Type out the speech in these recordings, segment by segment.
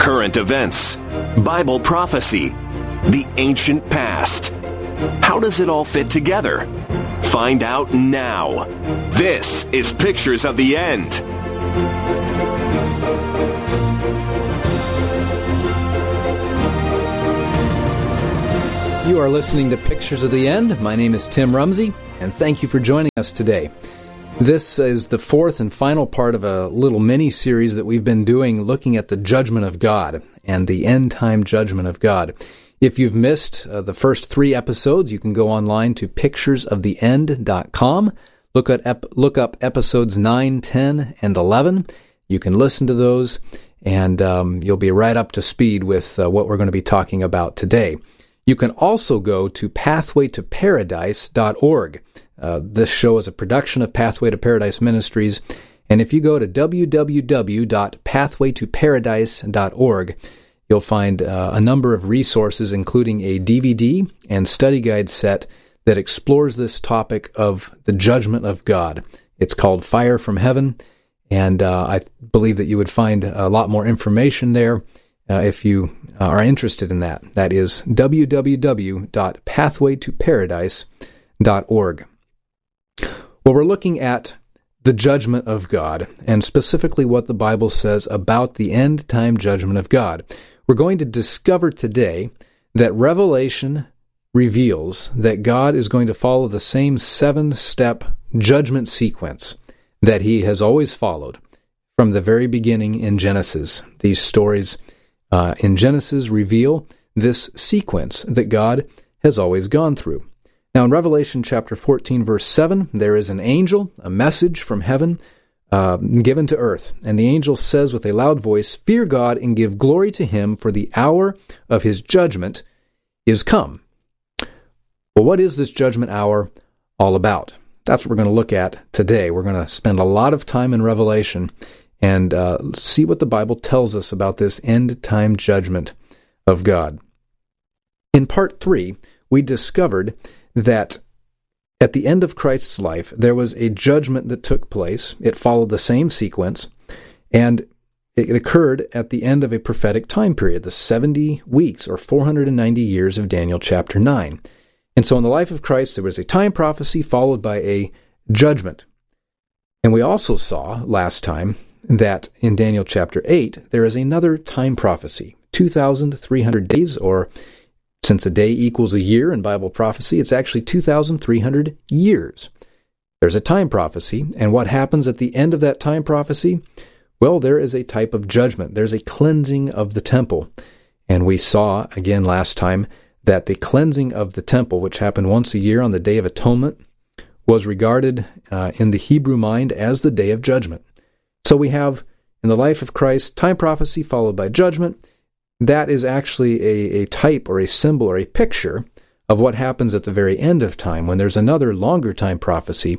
current events, Bible prophecy, the ancient past. How does it all fit together? Find out now. This is Pictures of the End. You are listening to Pictures of the End. My name is Tim Rumsey, and thank you for joining us today. This is the fourth and final part of a little mini-series that we've been doing looking at the judgment of God and the end-time judgment of God. If you've missed the first three episodes, you can go online to picturesoftheend.com, look up episodes 9, 10, and 11. You can listen to those, and you'll be right up to speed with what we're going to be talking about today. You can also go to pathwaytoparadise.org. This show is a production of Pathway to Paradise Ministries, and if you go to www.pathwaytoparadise.org, you'll find a number of resources, including a DVD and study guide set that explores this topic of the judgment of God. It's called Fire from Heaven, and I believe that you would find a lot more information there if you are interested in that. That is www.pathwaytoparadise.org. Well, we're looking at the judgment of God, and specifically what the Bible says about the end-time judgment of God. We're going to discover today that Revelation reveals that God is going to follow the same 7-step judgment sequence that he has always followed from the very beginning in Genesis. These stories in Genesis reveal this sequence that God has always gone through. Now, in Revelation chapter 14, verse 7, there is an angel, a message from heaven given to earth. And the angel says with a loud voice, "Fear God and give glory to him, for the hour of his judgment is come." Well, what is this judgment hour all about? That's what we're going to look at today. We're going to spend a lot of time in Revelation and see what the Bible tells us about this end-time judgment of God. In part 3, we discovered that at the end of Christ's life, there was a judgment that took place. It followed the same sequence, and it occurred at the end of a prophetic time period, the 70 weeks or 490 years of Daniel chapter 9. And so in the life of Christ, there was a time prophecy followed by a judgment. And we also saw last time that in Daniel chapter 8, there is another time prophecy, 2,300 days, or since a day equals a year in Bible prophecy, it's actually 2,300 years. There's a time prophecy, and what happens at the end of that time prophecy? Well, there is a type of judgment. There's a cleansing of the temple. And we saw, again last time, that the cleansing of the temple, which happened once a year on the Day of Atonement, was regarded in the Hebrew mind as the Day of Judgment. So we have, in the life of Christ, time prophecy followed by judgment. That is actually a type or a symbol or a picture of what happens at the very end of time, when there's another longer time prophecy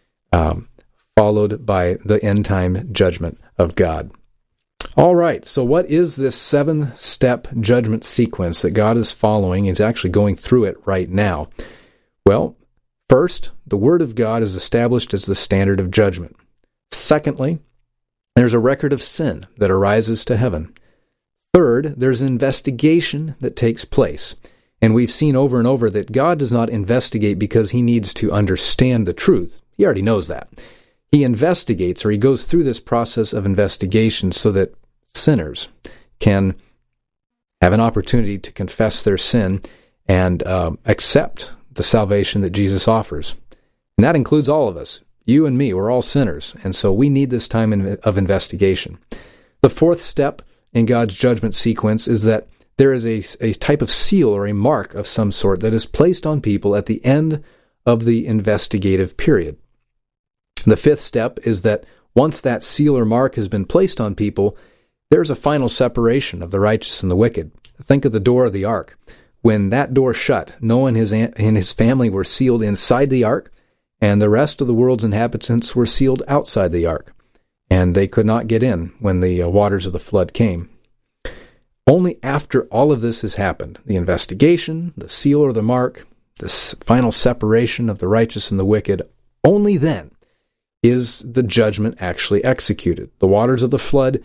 followed by the end-time judgment of God. All right, so what is this 7-step judgment sequence that God is following? He's actually going through it right now. Well, first, the Word of God is established as the standard of judgment. Secondly, there's a record of sin that arises to heaven. Third, there's an investigation that takes place. And we've seen over and over that God does not investigate because he needs to understand the truth. He already knows that. He investigates, or he goes through this process of investigation so that sinners can have an opportunity to confess their sin and accept the salvation that Jesus offers. And that includes all of us. You and me, we're all sinners, and so we need this time of investigation. The fourth step in God's judgment sequence is that there is a type of seal or a mark of some sort that is placed on people at the end of the investigative period. The fifth step is that once that seal or mark has been placed on people, there's a final separation of the righteous and the wicked. Think of the door of the ark. When that door shut, Noah and his family were sealed inside the ark, and the rest of the world's inhabitants were sealed outside the ark, and they could not get in when the waters of the flood came. Only after all of this has happened, the investigation, the seal or the mark, the final separation of the righteous and the wicked, only then is the judgment actually executed. The waters of the flood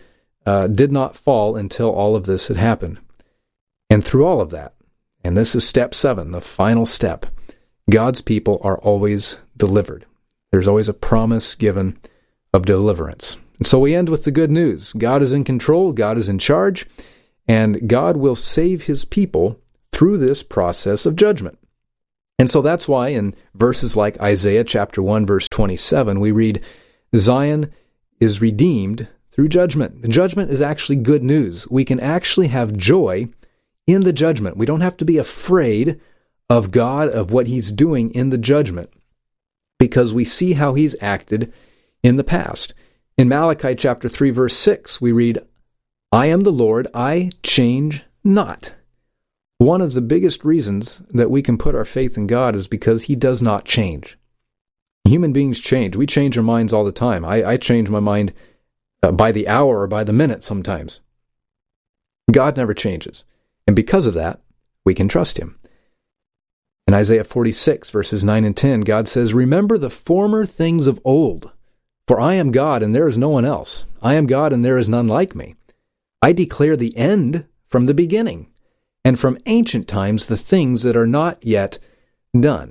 did not fall until all of this had happened. And through all of that, and this is step 7, the final step, God's people are always delivered. There's always a promise given of deliverance. And so we end with the good news. God is in control, God is in charge, and God will save his people through this process of judgment. And so that's why in verses like Isaiah chapter 1, verse 27, we read, Zion is redeemed through judgment. And judgment is actually good news. We can actually have joy in the judgment. We don't have to be afraid of God, of what he's doing in the judgment, because we see how he's acted in the past. In Malachi chapter 3, verse 6, we read, I am the Lord, I change not. One of the biggest reasons that we can put our faith in God is because he does not change. Human beings change. We change our minds all the time. I change my mind by the hour or by the minute sometimes. God never changes. And because of that, we can trust him. In Isaiah 46, verses 9 and 10, God says, Remember the former things of old, for I am God and there is no one else. I am God and there is none like me. I declare the end from the beginning, and from ancient times the things that are not yet done.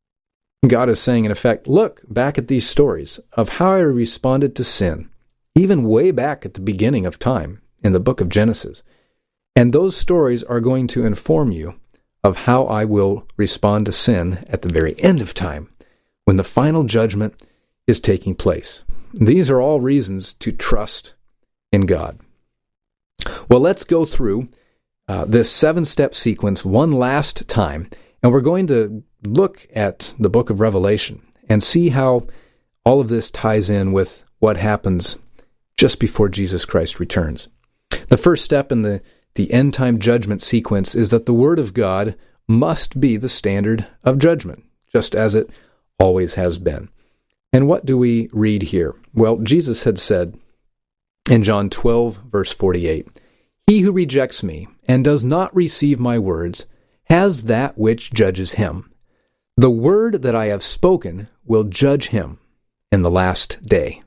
God is saying, in effect, look back at these stories of how I responded to sin, even way back at the beginning of time in the book of Genesis. And those stories are going to inform you of how I will respond to sin at the very end of time, when the final judgment is taking place. These are all reasons to trust in God. Well, let's go through this 7-step sequence one last time, and we're going to look at the book of Revelation and see how all of this ties in with what happens just before Jesus Christ returns. The first step in the end-time judgment sequence is that the Word of God must be the standard of judgment, just as it always has been. And what do we read here? Well, Jesus had said in John 12, verse 48, He who rejects me and does not receive my words has that which judges him. The word that I have spoken will judge him in the last day.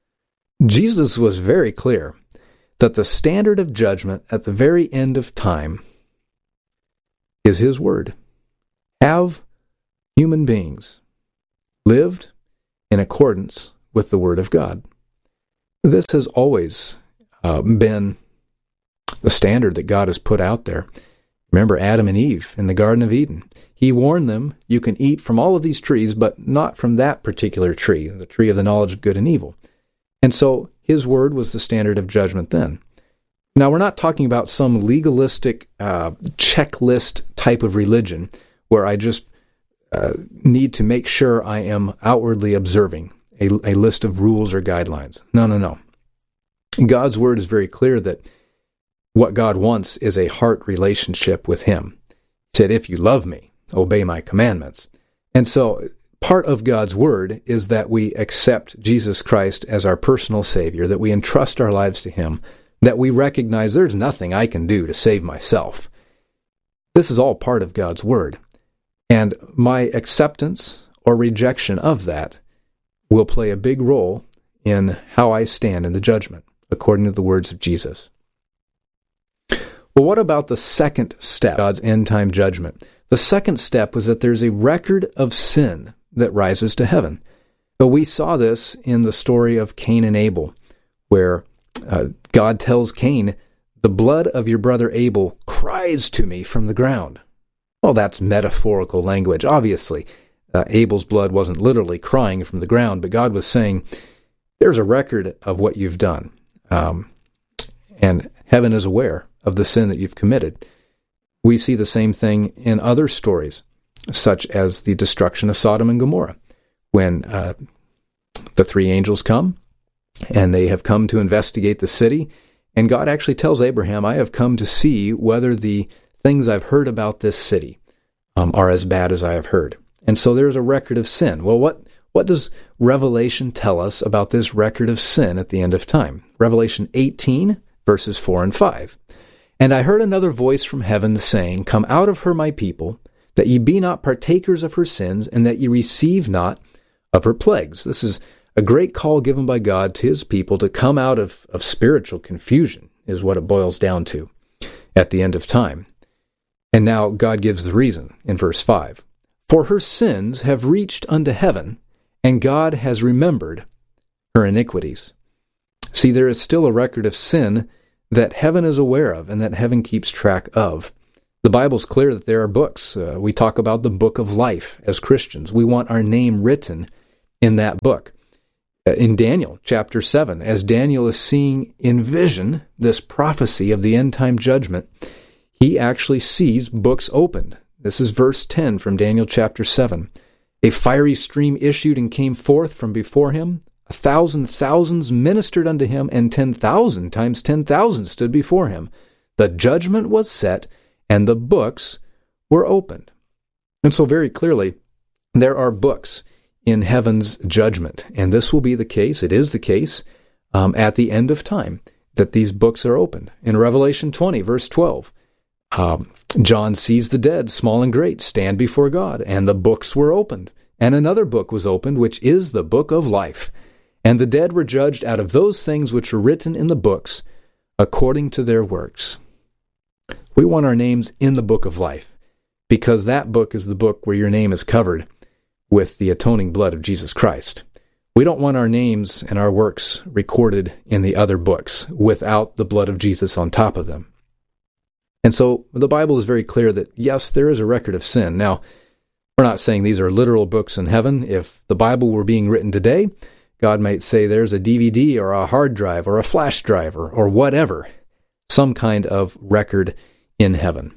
Jesus was very clear that the standard of judgment at the very end of time is his word. Have human beings lived in accordance with the word of God? This has always been the standard that God has put out there. Remember Adam and Eve in the Garden of Eden. He warned them, you can eat from all of these trees, but not from that particular tree, the tree of the knowledge of good and evil. And so his word was the standard of judgment then. Now, we're not talking about some legalistic checklist type of religion where I just need to make sure I am outwardly observing a list of rules or guidelines. No. God's word is very clear that what God wants is a heart relationship with him. He said, if you love me, obey my commandments. And so part of God's word is that we accept Jesus Christ as our personal Savior, that we entrust our lives to him, that we recognize there's nothing I can do to save myself. This is all part of God's word. And my acceptance or rejection of that will play a big role in how I stand in the judgment, according to the words of Jesus. Well, what about the second step, God's end-time judgment? The second step was that there's a record of sin that rises to heaven. But we saw this in the story of Cain and Abel, where God tells Cain, the blood of your brother Abel cries to me from the ground. Well, that's metaphorical language. Obviously, Abel's blood wasn't literally crying from the ground, but God was saying, there's a record of what you've done. And heaven is aware of the sin that you've committed. We see the same thing in other stories, such as the destruction of Sodom and Gomorrah, when the 3 angels come, and they have come to investigate the city, and God actually tells Abraham, I have come to see whether the things I've heard about this city are as bad as I have heard. And so there's a record of sin. Well, what does Revelation tell us about this record of sin at the end of time? Revelation 18, verses 4 and 5. And I heard another voice from heaven saying, Come out of her, my people, that ye be not partakers of her sins, and that ye receive not of her plagues. This is a great call given by God to his people to come out of spiritual confusion, is what it boils down to at the end of time. And now God gives the reason in verse 5. For her sins have reached unto heaven, and God has remembered her iniquities. See, there is still a record of sin that heaven is aware of and that heaven keeps track of. The Bible's clear that there are books. We talk about the book of life as Christians. We want our name written in that book. In Daniel chapter 7, as Daniel is seeing in vision this prophecy of the end-time judgment, he actually sees books opened. This is verse 10 from Daniel chapter 7. A fiery stream issued and came forth from before him. 1,000 thousands ministered unto him, and 10,000 times 10,000 stood before him. The judgment was set, and the books were opened. And so very clearly, there are books in heaven's judgment. And this will be the case, it is the case, at the end of time, that these books are opened. In Revelation 20, verse 12, John sees the dead, small and great, stand before God, and the books were opened. And another book was opened, which is the book of life. And the dead were judged out of those things which were written in the books, according to their works. We want our names in the book of life, because that book is the book where your name is covered with the atoning blood of Jesus Christ. We don't want our names and our works recorded in the other books without the blood of Jesus on top of them. And so the Bible is very clear that, yes, there is a record of sin. Now, we're not saying these are literal books in heaven. If the Bible were being written today, God might say there's a DVD or a hard drive or a flash drive or whatever, some kind of record in heaven.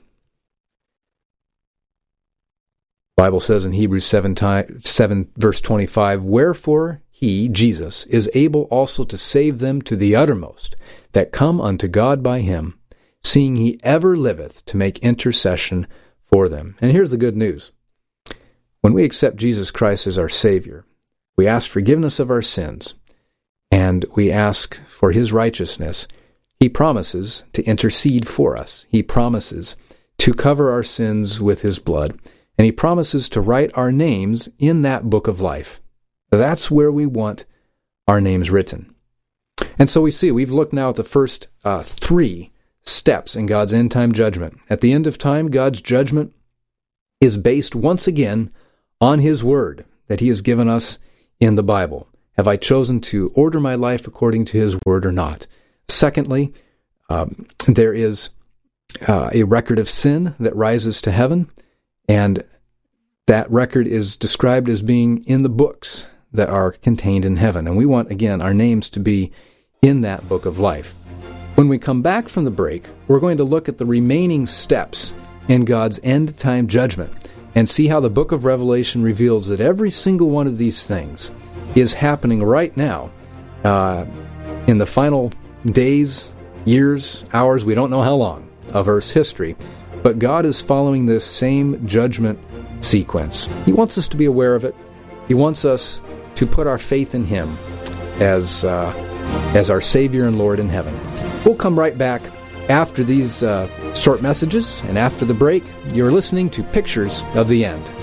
The Bible says in Hebrews 7 verse 25, Wherefore he, Jesus, is able also to save them to the uttermost that come unto God by him, seeing he ever liveth to make intercession for them. And here's the good news. When we accept Jesus Christ as our Savior, we ask forgiveness of our sins, and we ask for his righteousness. He promises to intercede for us. He promises to cover our sins with his blood, and he promises to write our names in that book of life. That's where we want our names written. And so we see, we've looked now at the first 3 steps in God's end-time judgment. At the end of time, God's judgment is based once again on his word that he has given us in the Bible. Have I chosen to order my life according to his word or not? Secondly, there is a record of sin that rises to heaven, and that record is described as being in the books that are contained in heaven. And we want, again, our names to be in that book of life. When we come back from the break, we're going to look at the remaining steps in God's end-time judgment and see how the book of Revelation reveals that every single one of these things is happening right now in the final days, years, hours, we don't know how long, of Earth's history. But God is following this same judgment sequence. He wants us to be aware of it. He wants us to put our faith in him as our Savior and Lord in heaven. We'll come right back after these short messages, and after the break, you're listening to Pictures of the End.